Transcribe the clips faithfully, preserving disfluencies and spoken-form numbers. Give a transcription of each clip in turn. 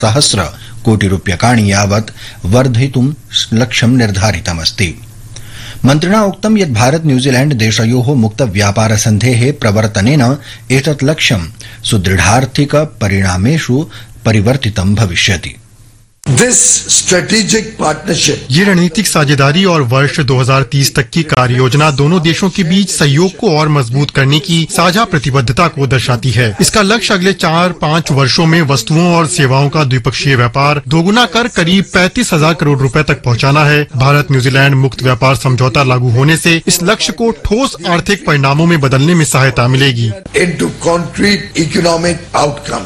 सहस्र कोटि रूप्यकाणि यावत् वर्धयितुं लक्ष्यं निर्धारितमस्ति। मन्त्रिणा उक्तं यत् भारत न्यूजीलैंड देशयोः मुक्त व्यापार सन्धेः प्रवर्तनेन एतत् लक्ष्यं सुदृढार्थिक परिणामेषु परिवर्तितं भविष्यति। This strategic partnership, ये रणनीतिक साझेदारी और वर्ष दो हज़ार तीस तक की कार्य योजना दोनों देशों के बीच सहयोग को और मजबूत करने की साझा प्रतिबद्धता को दर्शाती है। इसका लक्ष्य अगले चार पाँच वर्षों में वस्तुओं और सेवाओं का द्विपक्षीय व्यापार दोगुना कर करीब पैंतीस हजार करोड़ रुपए तक पहुंचाना है। भारत न्यूजीलैंड मुक्त व्यापार समझौता लागू होने से इस लक्ष्य को ठोस आर्थिक परिणामों में बदलने में सहायता मिलेगी। into concrete economic outcome.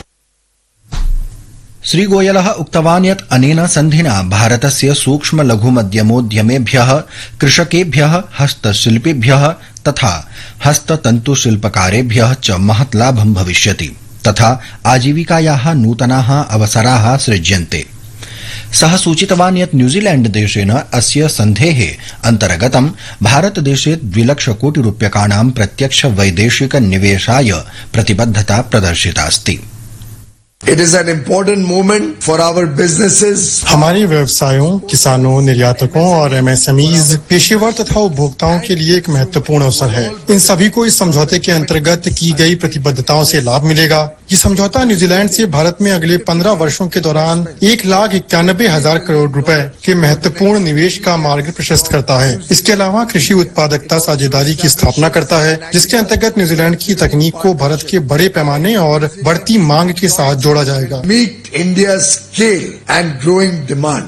श्रीगोयलः उक्तवान् यत् अनेन सन्धिना भारतस्य सूक्ष्म लघु मध्यमोद्यमेभ्यः, कृषकेभ्यः, हस्तशिल्पिभ्यः तथा हस्ततन्तुशिल्पकारेभ्यः च महत् लाभं भविष्यति तथा आजीविकायाः नूतनाः अवसराः सृज्यन्ते। सः सूचितवान् यत् न्यूजीलैंड देशेन अस्य सन्धेः अन्तर्गतं भारतदेशे द्विलक्ष कोटि रूप्यकाणां प्रत्यक्ष वैदेशिक निवेशाय प्रतिबद्धता प्रदर्शितास्ति। It is an important moment for our businesses. हमारे व्यवसायों, किसानों, निर्यातकों और एमएसएमईज, पेशेवर तथा उपभोक्ताओं के लिए एक महत्वपूर्ण अवसर है। इन सभी को इस समझौते के अंतर्गत की गई प्रतिबद्धताओं से लाभ मिलेगा। ये समझौता न्यूजीलैंड से भारत में अगले पंद्रह वर्षों के दौरान एक लाख इक्यानबे हजार करोड़ रुपए के महत्वपूर्ण निवेश का मार्ग प्रशस्त करता है। इसके अलावा कृषि उत्पादकता साझेदारी की स्थापना करता है, जिसके अंतर्गत न्यूजीलैंड की तकनीक को भारत के बड़े पैमाने और बढ़ती मांग के साथ जोड़ा जाएगा। Meet India's scale and growing demand.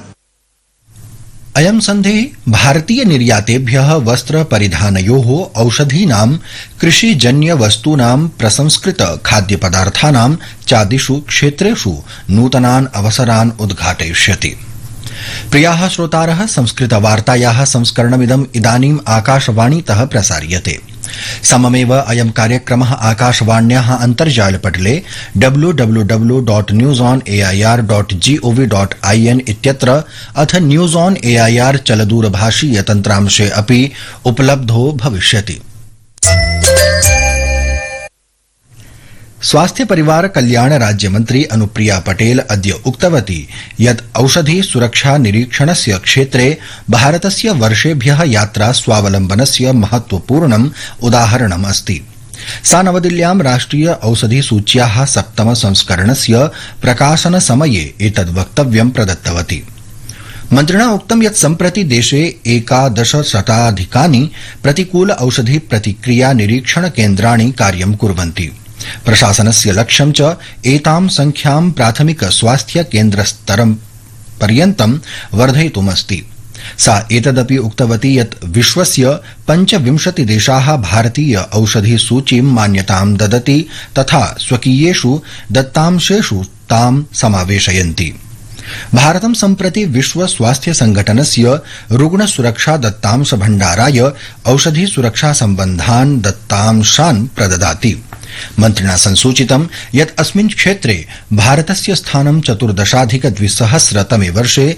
अयं सन्धिः भारतीय निर्यातेभ्यः वस्त्र परिधानयोः, औषधीनां, कृषिजन्य वस्तूनां, प्रसंस्कृत खाद्यपदार्थानां चादिषु क्षेत्रेषु नूतनान् अवसरान् उद्घाटयिष्यति। प्रियाः श्रोतारः, संस्कृतवार्तायाः संस्करणमिदम् इदानीम् आकाशवाणीतः प्रसार्यते। सममेव अयं कार्यक्रमः आकाशवाण्याः अन्तर्जालपटले W W W dot news on A I R dot G O V dot I N इत्यत्र अथ news on A I R चलदूरभाषीय तन्त्रांशे अपि उपलब्धो भविष्यति। स्वास्थ्य परिवार कल्याण राज्य मंत्री अनुप्रिया पटेल अद्य उक्तवती यत् औषधि सुरक्षा निरीक्षणस्य क्षेत्रे भारतस्य वर्षेभ्यः यात्रा स्वावलम्बनस्य महत्वपूर्णम् उदाहरणम् अस्ति। सा नवदिल्ल्यां राष्ट्रिय औषधि सूच्याः सप्तम संस्करणस्य प्रकाशन समये एतद् वक्तव्यं प्रदत्तवती। मन्त्रिणा उक्तं यत् सम्प्रति देशे एकादशशताधिकानि प्रतिकूल औषधि प्रतिक्रिया निरीक्षण केन्द्राणि कार्यं कुर्वन्ति। प्रशासनस्य लक्ष्यं च एतां संख्यां प्राथमिक स्वास्थ्य केन्द्रस्तरं पर्यन्तं वर्धयितुमस्ति। सा एतदपि उक्तवती यत् विश्वस्य पञ्चविंशति देशाः भारतीय औषधि सूचीं मान्यतां ददति तथा स्वकीयेषु दत्तांशेषु तां समावेशयन्ति। भारतं सम्प्रति विश्व स्वास्थ्य संघटनस्य रुग्ण सुरक्षा दत्तांश भण्डाराय औषधि सुरक्षा सम्बन्धान् दत्तांशान् प्रददाति। मन्त्रिणा संसूचितं यत् अस्मिन् क्षेत्रे भारतस्य स्थानं चतुर्दशाधिक द्विसहस्रतमे वर्षे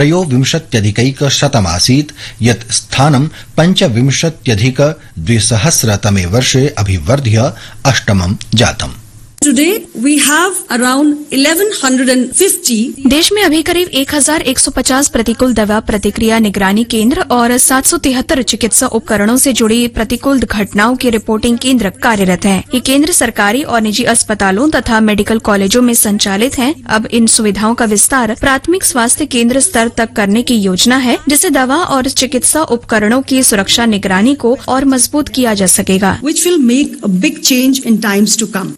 त्रयोविंशत्यधिकैकशतमासीत्, यत् स्थानं पञ्चविंशत्यधिक द्विसहस्रतमे वर्षे अभिवर्ध्य अष्टमं जातम्। Today we have around eleven fifty. देश में अभी करीब एक हजार एक सौ पचास प्रतिकूल दवा प्रतिक्रिया निगरानी केंद्र और सात सौ तिहत्तर चिकित्सा उपकरणों से जुड़ी प्रतिकूल घटनाओं के रिपोर्टिंग केंद्र कार्यरत हैं। ये केंद्र सरकारी और निजी अस्पतालों तथा मेडिकल कॉलेजों में संचालित हैं। अब इन सुविधाओं का विस्तार प्राथमिक स्वास्थ्य केंद्र स्तर तक करने की योजना है, जिससे दवा और चिकित्सा उपकरणों की सुरक्षा निगरानी को और मजबूत किया जा सकेगा। Which will make a big change in times to come.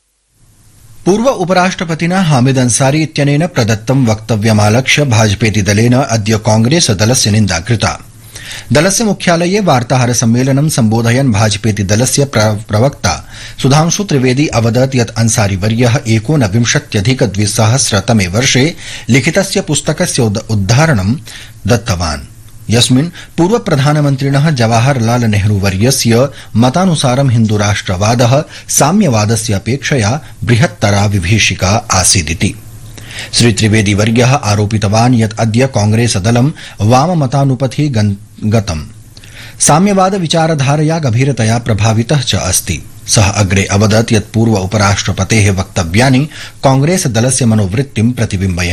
पूर्व उपराष्ट्रपतिना हामिद अंसारी इत्यनेन प्रदत्तं वक्तव्यमालक्ष्य भाजपेति दलेन अद्य कांग्रेस दलस्य निन्दा कृता। दलस्य मुख्यालये वार्ताहर सम्मेलनं सम्बोधयन् भाजपेति दलस्य प्रवक्ता सुधांशु त्रिवेदी अवदत् यत् अंसारी वर्यः एकोनविंशत्यधिक द्विसहस्रतमे वर्षे लिखितस्य पुस्तकस्य उद्धारणं दत्तवान्, यस्मिन् पूर्व प्रधानमन्त्रिणः जवाहरलाल नेहरू वर्यस्य मतानुसारं हिन्दुराष्ट्रवादः साम्यवादस्य अपेक्षया बृहत्तरा विभीषिका आसीदिति। श्री त्रिवेदी वर्यः आरोपितवान् यत् अद्य कांग्रेस दलं वाममतानुपथि गतम्। साम्यवाद विचारधारया गभीरतया प्रभावितः च अस्ति। सः अग्रे अवदत् यत् पूर्व उपराष्ट्रपतेः वक्तव्यानि कांग्रेस दलस्य मनोवृत्तिं प्रतिबिम्बयन्ति।